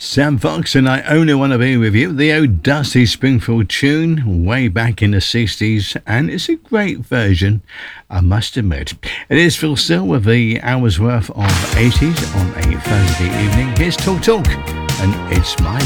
Sam Fox and I Only Want to Be With You, the old Dusty Springfield tune way back in the 60s, and it's a great version, I must admit. It is Phil Still with the hour's worth of 80s on a Thursday evening. Here's Talk Talk, and It's My